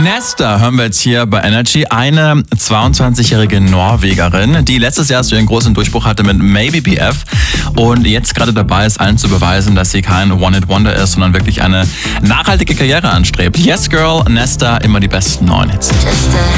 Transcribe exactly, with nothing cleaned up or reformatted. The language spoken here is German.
Nesta hören wir jetzt hier bei Energy. Eine zweiundzwanzigjährige Norwegerin, die letztes Jahr so ihren großen Durchbruch hatte mit Maybe B F und jetzt gerade dabei ist, allen zu beweisen, dass sie kein One-Hit-Wonder ist, sondern wirklich eine nachhaltige Karriere anstrebt. Yes Girl, Nesta, immer die besten neuen Hits.